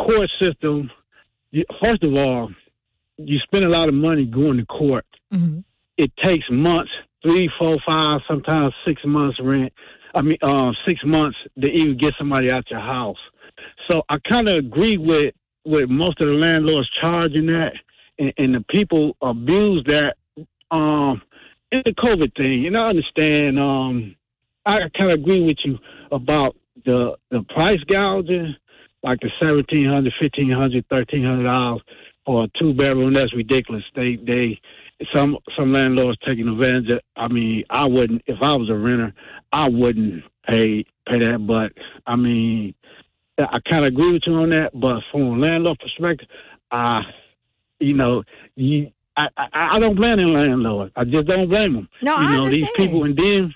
court system, first of all, you spend a lot of money going to court. Mm-hmm. It takes months, 3, 4, 5, sometimes 6 months rent. 6 months to even get somebody out your house. So I kind of agree with most of the landlords charging that, and the people abuse that. In the COVID thing, and I understand. I kind of agree with you about the price gouging, like the $1,700, $1,500, $1,300 for a 2-bedroom. That's ridiculous. Some landlords taking advantage of. I mean, I wouldn't, if I was a renter, I wouldn't pay that. But I mean, I kind of agree with you on that. But from a landlord perspective, I don't blame the landlord. I just don't blame them. No, I understand. These people, and then,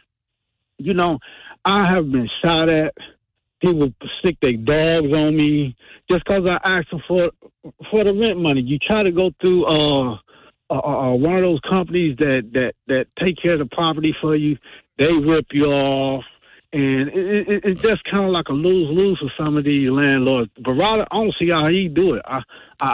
I have been shot at. People stick their dogs on me just because I asked them for the rent money. You try to go through one of those companies that take care of the property for you. They rip you off, and it's just kind of like a lose-lose for some of these landlords. But rather, I don't see how he do it. I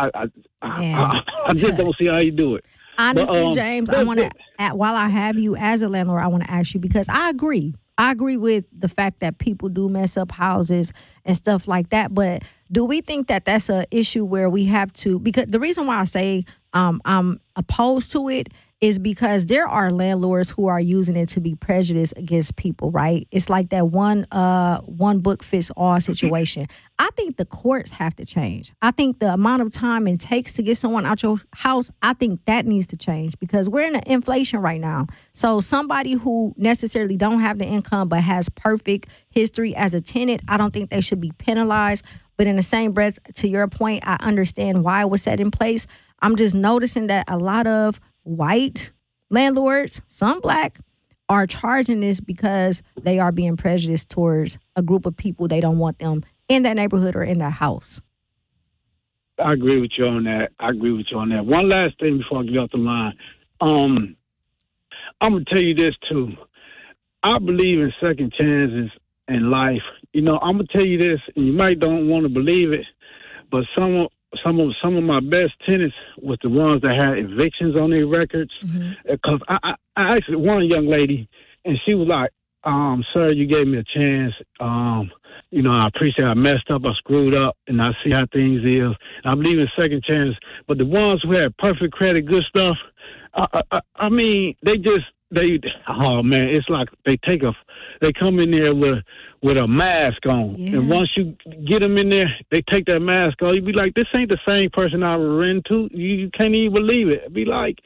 just don't see how he do it. Honestly, James, I want to, while I have you as a landlord, I want to ask you, because I agree with the fact that people do mess up houses and stuff like that. But do we think that that's an issue where we have to, because the reason why I say I'm opposed to it is because there are landlords who are using it to be prejudiced against people, right? It's like that one book fits all situation. I think the courts have to change. I think the amount of time it takes to get someone out your house, I think that needs to change, because we're in an inflation right now. So somebody who necessarily don't have the income but has perfect history as a tenant, I don't think they should be penalized. But in the same breath, to your point, I understand why it was set in place. I'm just noticing that a lot of white landlords, some black, are charging this because they are being prejudiced towards a group of people. They don't want them in that neighborhood or in that house. I agree with you on that. One last thing before I get off the line. I'm going to tell you this, too. I believe in second chances in life. I'm going to tell you this, and you might don't want to believe it, but some of my best tenants was the ones that had evictions on their records. Because I asked one young lady, and she was like, sir, you gave me a chance. I appreciate I messed up, I screwed up, and I see how things is. I believe in second chances. But the ones who had perfect credit, good stuff, I mean, oh man, it's like they come in there with a mask on. Yeah. And once you get them in there, they take that mask off. You be like, this ain't the same person I ran to. You can't even believe it. Be like,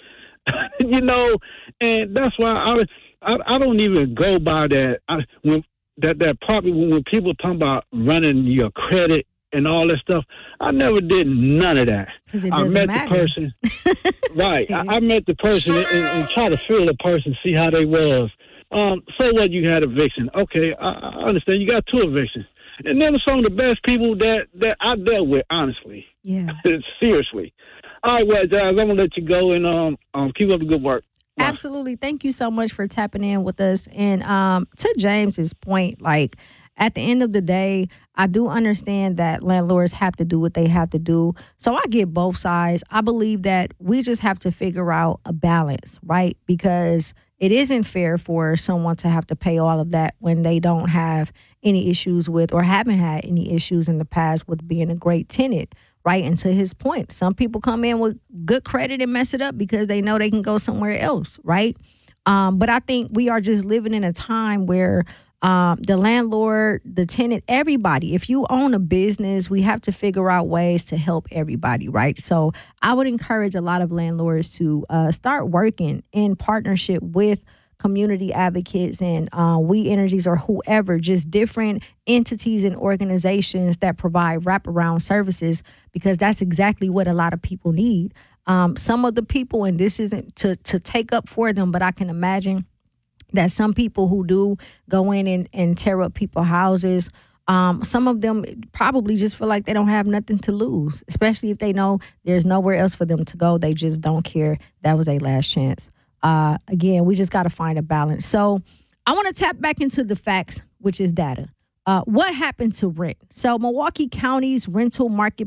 and that's why I don't even go by that. That property, when people talk about running your credit and all that stuff, I never did none of that. I met the person. Right. I met the person and try to feel the person, see how they was. So what, you had eviction. Okay, I understand. You got 2 evictions. And then some of the best people that I dealt with, honestly. Yeah. Seriously. All right, well, guys, I'm going to let you go and keep up the good work. Bye. Absolutely. Thank you so much for tapping in with us. And to James's point, like, at the end of the day, I do understand that landlords have to do what they have to do. So I get both sides. I believe that we just have to figure out a balance, right? Because it isn't fair for someone to have to pay all of that when they don't have any issues with, or haven't had any issues in the past with being a great tenant, right? And to his point, some people come in with good credit and mess it up because they know they can go somewhere else, right? But I think we are just living in a time where the landlord, the tenant, everybody, if you own a business, we have to figure out ways to help everybody, right? So I would encourage a lot of landlords to start working in partnership with community advocates and We Energies or whoever, just different entities and organizations that provide wraparound services, because that's exactly what a lot of people need. Some of the people, and this isn't to take up for them, but I can imagine that some people who do go in and tear up people's houses, some of them probably just feel like they don't have nothing to lose, especially if they know there's nowhere else for them to go. They just don't care. That was a last chance. Again, we just got to find a balance. So I want to tap back into the facts, which is data. What happened to rent? So Milwaukee County's rental market